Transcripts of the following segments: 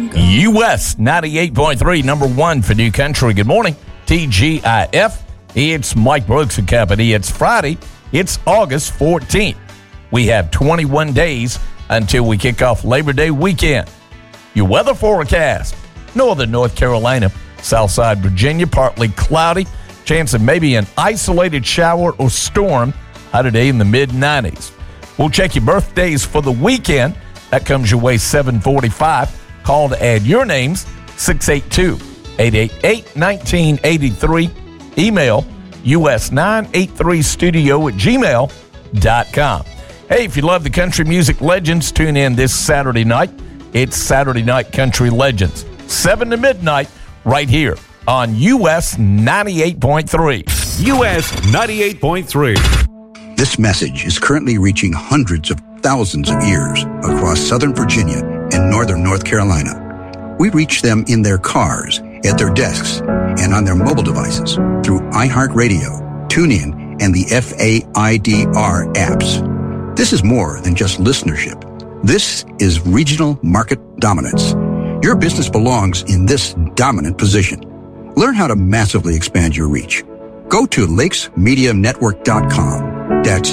US 98.3, number one for New Country. Good morning, TGIF. It's Mike Brooks and Company. It's Friday. It's August 14th. We have 21 days until we kick off Labor Day weekend. Your weather forecast: northern North Carolina, Southside Virginia, partly cloudy. Chance of maybe an isolated shower or storm. High today in the mid-90s. We'll check your birthdays for the weekend. That comes your way 7:45. Call to add your names, 682-888-1983. Email us983studio@gmail.com. Hey, if you love the country music legends, tune in this Saturday night. It's Saturday Night Country Legends, 7 to midnight, right here on US 98.3. US 98.3. This message is currently reaching hundreds of thousands of ears across Southern Virginia and Northern North Carolina. We reach them in their cars, at their desks, and on their mobile devices through iHeartRadio, TuneIn, and the FAIDR apps. This is more than just listenership. This is regional market dominance. Your business belongs in this dominant position. Learn how to massively expand your reach. Go to lakesmedianetwork.com. That's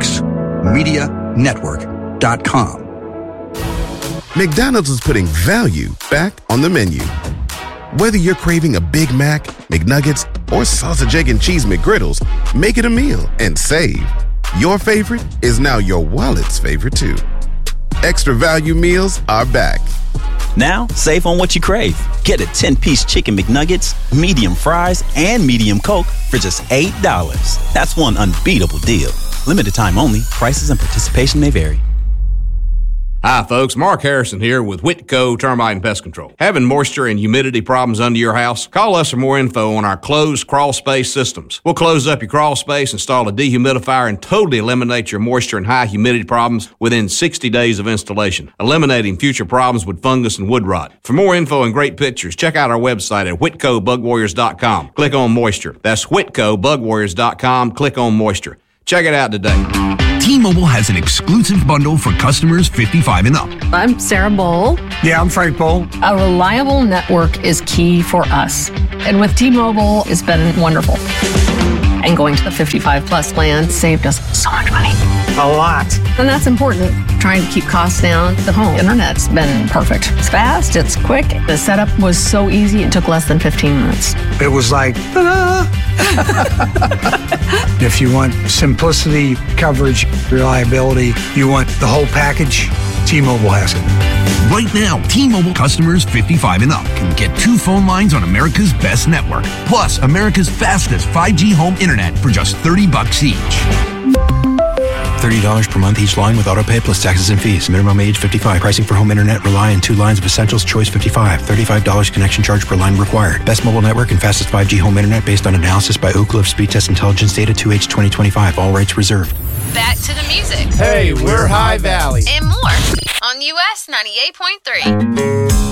lakesmedianetwork.com. McDonald's is putting value back on the menu. Whether you're craving a Big Mac, McNuggets, or sausage, egg, and cheese McGriddles, make it a meal and save. Your favorite is now your wallet's favorite too. Extra value meals are back. Now, save on what you crave. Get a 10-piece chicken McNuggets, medium fries, and medium Coke for just $8. That's one unbeatable deal. Limited time only. Prices and participation may vary. Hi, folks. Mark Harrison here with Whitco Termite and Pest Control. Having moisture and humidity problems under your house? Call us for more info on our closed crawl space systems. We'll close up your crawl space, install a dehumidifier, and totally eliminate your moisture and high humidity problems within 60 days of installation, eliminating future problems with fungus and wood rot. For more info and great pictures, check out our website at whitcobugwarriors.com. Click on moisture. That's whitcobugwarriors.com. Click on moisture. Check it out today. T-Mobile has an exclusive bundle for customers 55 and up. I'm Sarah Bowl. Yeah, I'm Frank Bowl. A reliable network is key for us. And with T-Mobile, it's been wonderful. And going to the 55 plus plan saved us so much money. A lot. And that's important. Trying to keep costs down. The home internet's been perfect. It's fast, it's quick. The setup was so easy, it took less than 15 minutes. It was like, ta-da! If you want simplicity, coverage, reliability, you want the whole package, T-Mobile has it. Right now, T-Mobile customers 55 and up can get 2 phone lines on America's best network, plus America's fastest 5G home internet for just $30 each. $30 per month each line with autopay plus taxes and fees. Minimum age 55. Pricing for home internet rely on 2 lines of Essentials Choice 55. $35 connection charge per line required. Best mobile network and fastest 5G home internet based on analysis by Oak Cliff Speed Test Intelligence Data 2H 2025. All rights reserved. Back to the music. Hey, we're High Valley. And more on US 98.3.